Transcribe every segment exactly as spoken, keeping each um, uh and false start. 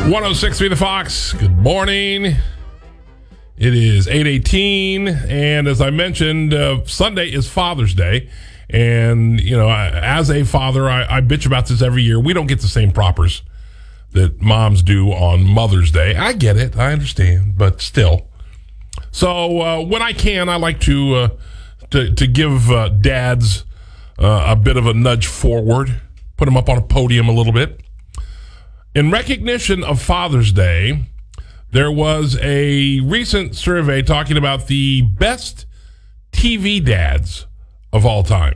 one oh six point three The Fox. Good morning. It is eight eighteen, and as I mentioned, uh, Sunday is Father's Day. And, you know, I, as a father, I, I bitch about this every year. We don't get the same propers that moms do on Mother's Day. I get it. I understand. But still. So uh, when I can, I like to uh, to, to give uh, dads uh, a bit of a nudge forward, put them up on a podium a little bit. In recognition of Father's Day, there was a recent survey talking about the best T V dads of all time.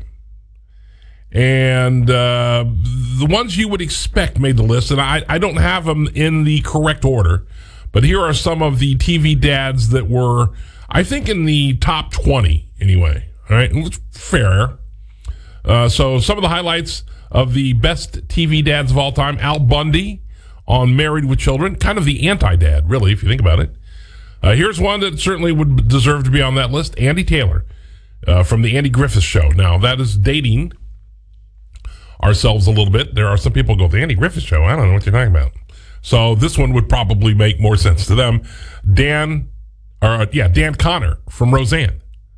And uh, the ones you would expect made the list, and I, I don't have them in the correct order, but here are some of the T V dads that were, I think, in the top twenty anyway. All right, it's fair. Uh, so some of the highlights of the best T V dads of all time: Al Bundy on Married with Children, kind of the anti-dad, really, if you think about it. Uh, here's one that certainly would deserve to be on that list: Andy Taylor uh, from the Andy Griffith Show. Now, that is dating ourselves a little bit. There are some people who go, the Andy Griffith Show, I don't know what you're talking about. So this one would probably make more sense to them. Dan, or yeah, Dan Connor from Roseanne.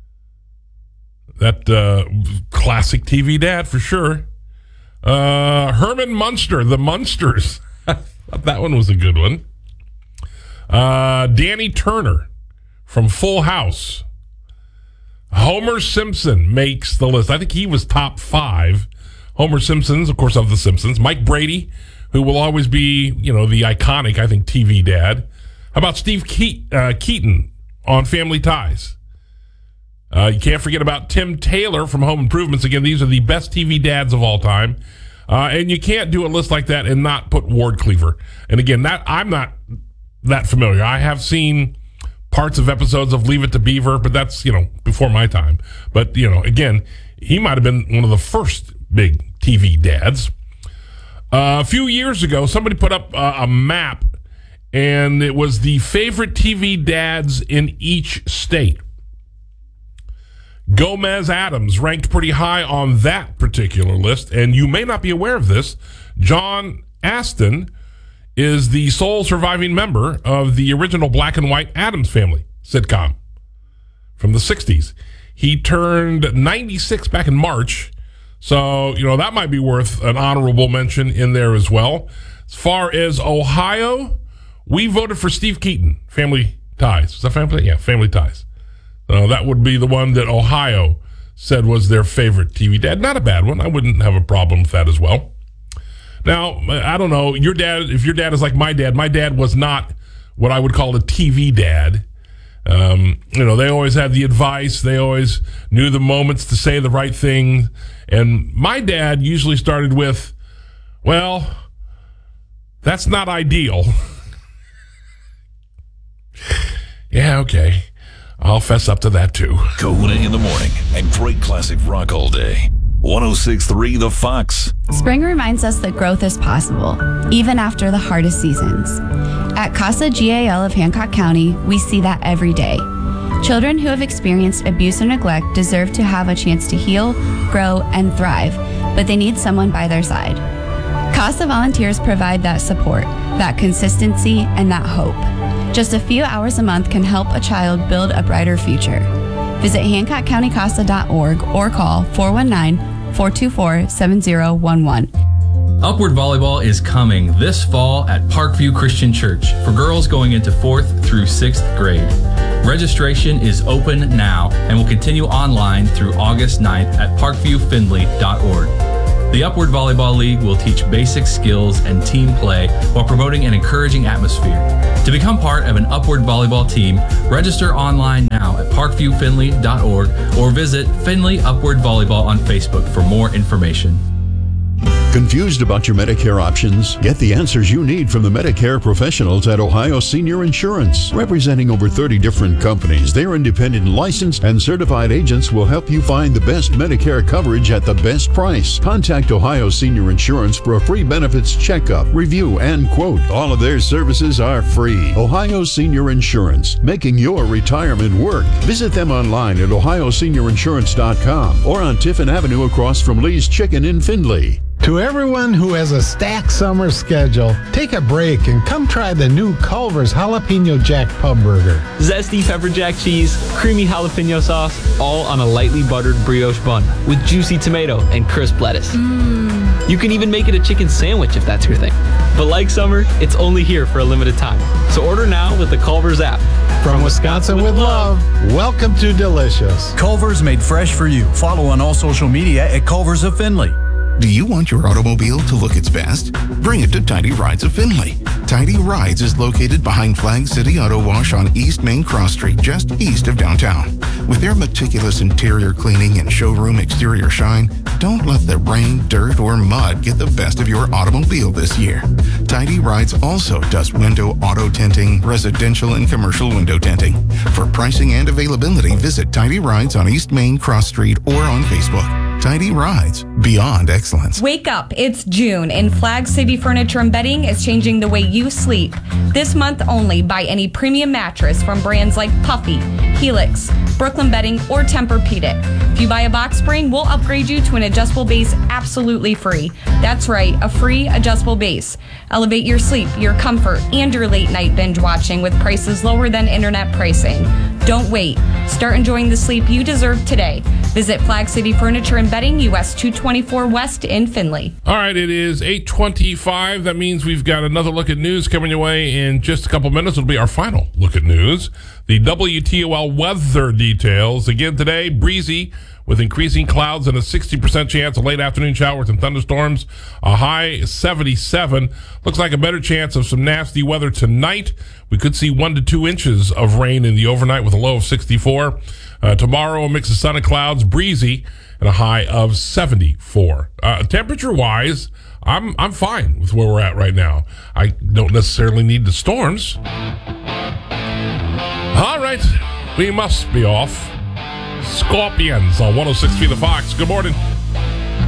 That uh, classic T V dad for sure. Uh, Herman Munster, the Munsters. That one was a good one. Uh, Danny Turner from Full House. Homer Simpson makes the list. I think he was top five. Homer Simpson's, of course, of The Simpsons. Mike Brady, who will always be, you know, the iconic, I think, T V dad. How about Steve Ke- uh, Keaton on Family Ties? Uh, you can't forget about Tim Taylor from Home Improvements. Again, these are the best T V dads of all time. Uh, and you can't do a list like that and not put Ward Cleaver. And again, that I'm not that familiar. I have seen parts of episodes of Leave It to Beaver, but that's, you know, before my time. But, you know, again, he might have been one of the first big T V dads. Uh, a few years ago, somebody put up uh, a map, and it was the favorite T V dads in each state. Gomez Adams ranked pretty high on that particular list, and you may not be aware of this. John Astin is the sole surviving member of the original black and white Addams Family sitcom from the sixties. He turned ninety-six back in March, so, you know, that might be worth an honorable mention in there as well. As far as Ohio, we voted for Steve Keaton, Family Ties. Is that Family? Yeah, Family Ties. Uh, that would be the one that Ohio said was their favorite T V dad. Not a bad one. I wouldn't have a problem with that as well. Now, I don't know. Your dad, if your dad is like my dad, my dad was not what I would call a T V dad. Um, you know, they always had the advice. They always knew the moments to say the right thing. And my dad usually started with, well, that's not ideal. Yeah, okay. I'll fess up to that, too. Kahuna in the morning and great classic rock all day. one oh six point three The Fox. Spring reminds us that growth is possible, even after the hardest seasons. At Casa G A L of Hancock County, we see that every day. Children who have experienced abuse or neglect deserve to have a chance to heal, grow, and thrive, but they need someone by their side. Casa volunteers provide that support, that consistency, and that hope. Just a few hours a month can help a child build a brighter future. Visit hancock county casa dot org or call four one nine, four two four, seven zero one one. Upward Volleyball is coming this fall at Parkview Christian Church for girls going into fourth through sixth grade. Registration is open now and will continue online through August ninth at parkview findlay dot org. The Upward Volleyball League will teach basic skills and team play while promoting an encouraging atmosphere. To become part of an Upward Volleyball team, register online now at parkview findlay dot org or visit Findlay Upward Volleyball on Facebook for more information. Confused about your Medicare options? Get the answers you need from the Medicare professionals at Ohio Senior Insurance. Representing over thirty different companies, their independent licensed and certified agents will help you find the best Medicare coverage at the best price. Contact Ohio Senior Insurance for a free benefits checkup, review, and quote. All of their services are free. Ohio Senior Insurance, making your retirement work. Visit them online at ohio senior insurance dot com or on Tiffin Avenue across from Lee's Chicken in Findlay. To everyone who has a stacked summer schedule, take a break and come try the new Culver's Jalapeno Jack Pub Burger. Zesty pepper jack cheese, creamy jalapeno sauce, all on a lightly buttered brioche bun with juicy tomato and crisp lettuce. Mm. You can even make it a chicken sandwich if that's your thing. But like summer, it's only here for a limited time. So order now with the Culver's app. From Wisconsin with love, welcome to Delicious. Culver's made fresh for you. Follow on all social media at Culver's of Findlay. Do you want your automobile to look its best? Bring it to Tidy Rides of Findlay. Tidy Rides is located behind Flag City Auto Wash on East Main Cross Street, just east of downtown. With their meticulous interior cleaning and showroom exterior shine, don't let the rain, dirt, or mud get the best of your automobile this year. Tidy Rides also does window auto tinting, residential and commercial window tinting. For pricing and availability, visit Tidy Rides on East Main Cross Street or on Facebook. Tidy Rides, beyond excellence. Wake up, it's June, and Flag City Furniture and Bedding is changing the way you sleep. This month only, buy any premium mattress from brands like Puffy, Helix, Brooklyn Bedding, or Tempur-Pedic. If you buy a box spring, we'll upgrade you to an adjustable base absolutely free. That's right, a free adjustable base. Elevate your sleep, your comfort, and your late night binge watching with prices lower than internet pricing. Don't wait. Start enjoying the sleep you deserve today. Visit Flag City Furniture and Bedding, U S two twenty-four West in Findlay. All right, it is eight twenty-five. That means we've got another look at news coming your way in just a couple minutes. It'll be our final look at news. The W T O L weather details. Again today, breezy with increasing clouds and a sixty percent chance of late afternoon showers and thunderstorms. A high seventy-seven. Looks like a better chance of some nasty weather tonight. We could see one to two inches of rain in the overnight with a low of sixty-four. Uh, tomorrow, a mix of sun and clouds, breezy, and a high of seventy-four. Uh, temperature-wise, I'm I'm fine with where we're at right now. I don't necessarily need the storms. All right, we must be off. Scorpions on one oh six point three The Fox. Good morning.